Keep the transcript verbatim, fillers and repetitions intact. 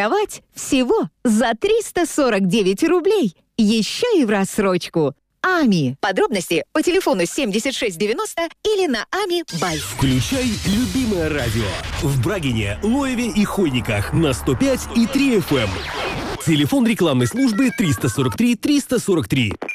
кровать всего за триста сорок девять рублей. Еще и в рассрочку. Ами. Подробности по телефону семьдесят шесть девяносто или на Ами Бай. Включай любимое радио. В Брагине, Лоеве и Хойниках на сто пять и три эф эм. Телефон рекламной службы триста сорок три триста сорок три.